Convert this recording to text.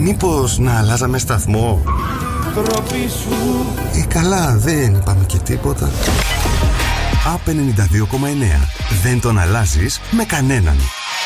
Μήπως να αλλάζαμε σταθμό? Τροπή σου. Καλά, δεν είπαμε και τίποτα. A92,9. Δεν τον αλλάζεις με κανέναν.